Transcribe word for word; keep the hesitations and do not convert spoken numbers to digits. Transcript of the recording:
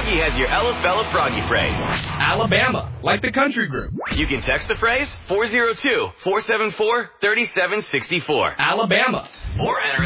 Froggy has your Ella Fella Froggy phrase. Alabama, like the country group. You can text the phrase four oh two, four seven four, three seven six four. Alabama. Or enter